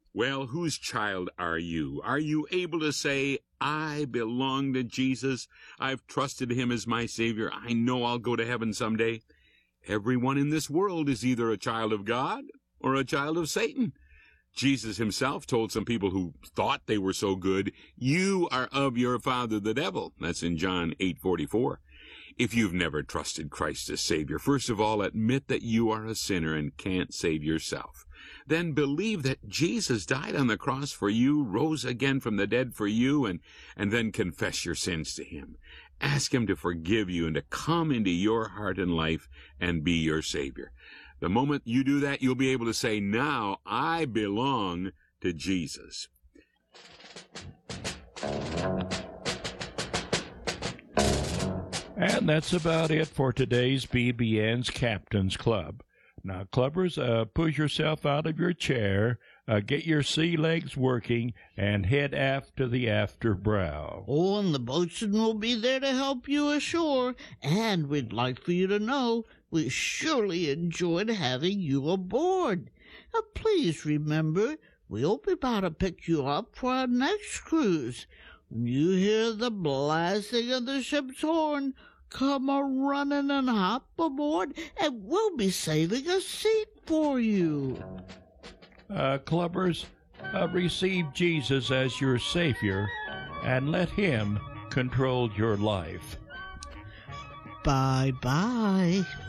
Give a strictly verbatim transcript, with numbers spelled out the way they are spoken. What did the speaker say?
Well, whose child are you? Are you able to say, I belong to Jesus. I've trusted him as my Savior. I know I'll go to heaven someday. Everyone in this world is either a child of God or a child of Satan. Jesus himself told some people who thought they were so good, you are of your father the devil. That's in John eight forty-four. If you've never trusted Christ as Savior, first of all, admit that you are a sinner and can't save yourself. Then believe that Jesus died on the cross for you, rose again from the dead for you, and, and then confess your sins to him. Ask him to forgive you and to come into your heart and life and be your Savior. The moment you do that, you'll be able to say, now I belong to Jesus. And that's about it for today's B B N's Captain's Club. Now, clubbers, uh, push yourself out of your chair, uh, get your sea legs working, and head aft to the after brow. Oh, and the boatswain will be there to help you ashore. And we'd like for you to know we surely enjoyed having you aboard. Now, please remember, we'll be about to pick you up for our next cruise. When you hear the blasting of the ship's horn, come a-running and hop aboard, and we'll be saving a seat for you. Uh, clubbers, uh, receive Jesus as your Savior, and let him control your life. Bye-bye.